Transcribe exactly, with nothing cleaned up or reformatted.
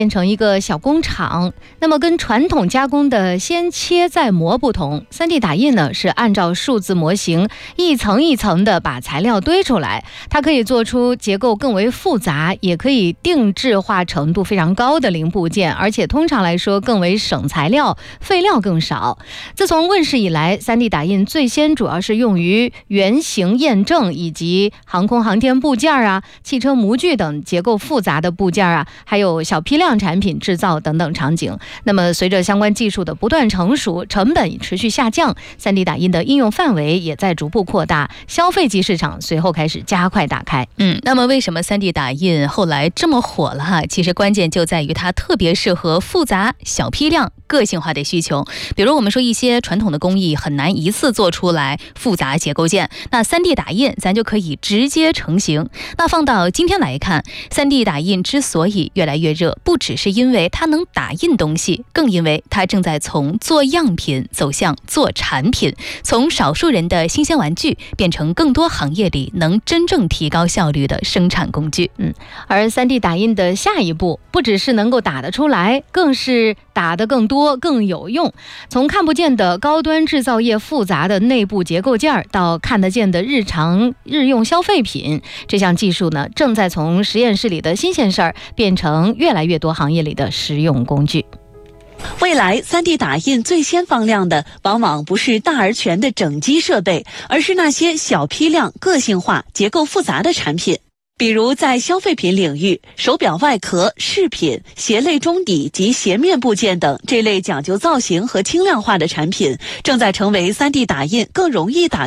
变成一个小工厂。那么跟传统加工的先切再磨不同， 三 D 打印呢是按照数字模型一层一层的把材料堆出来，它可以做出结构更为复杂，也可以定制化程度非常高的零部件，而且通常来说更为省材料，废料更少。自从问世以来， 三 D 打印最先主要是用于原型验证以及航空航天部件啊、汽车模具等结构复杂的部件啊，还有小批量产品制造等等场景。那么随着相关技术的不断成熟，成本持续下降， 三 D 打印的应用范围也在逐步扩大，消费级市场随后开始加快打开。 嗯，那么为什么 三 D 打印后来这么火了哈？其实关键就在于它特别适合复杂、小批量、个性化的需求。比如我们说一些传统的工艺很难一次做出来复杂结构件，那 三 D 打印咱就可以直接成型。那放到今天来看， 三 D 打印之所以越来越热，不只是因为它能打印东西，更因为它正在从做样品走向做产品，从少数人的新鲜玩具变成更多行业里能真正提高效率的生产工具。 嗯，而 三 D 打印的下一步不只是能够打得出来，更是打得更多更有用。从看不见的高端制造业复杂的内部结构件到看得见的日常日用消费品，这项技术呢正在从实验室里的新鲜事儿变成越来越多行业里的实用工具。 未来 三 D 打印最先放量的往往不是大而全的整机设备，而是那些小批量、个性化、结构复杂的产品。比如在消费品领域，手表外壳、饰品、鞋类中底及鞋面部件等这类讲究造型和轻量化的产品，正在成为 三 D 打印更容易打